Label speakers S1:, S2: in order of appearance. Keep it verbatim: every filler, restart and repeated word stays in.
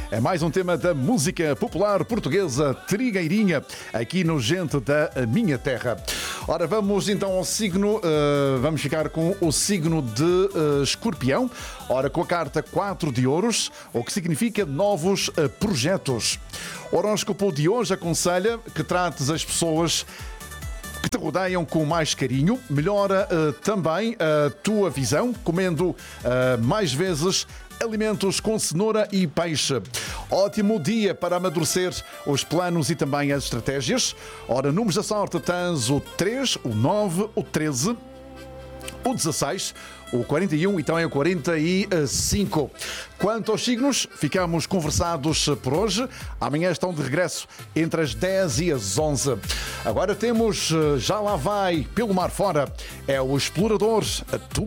S1: É mais um tema da música popular portuguesa trigueirinha, aqui no Gente da Minha Terra. Ora, vamos então ao signo, uh, vamos ficar com o signo de uh, Escorpião. Ora, com a carta quatro de ouros, o que significa novos uh, projetos. O horóscopo de hoje aconselha que trates as pessoas que te rodeiam com mais carinho, melhora uh, também a tua visão, comendo uh, mais vezes alimentos com cenoura e peixe. Ótimo dia para amadurecer os planos e também as estratégias. Ora, números da sorte tens o três, o nove, o treze, o dezasseis, o quarenta e um e também o quarenta e cinco. Quanto aos signos, ficamos conversados por hoje. Amanhã estão de regresso entre as dez e as onze. Agora temos Já Lá Vai, Pelo Mar Fora. É o explorador, a tu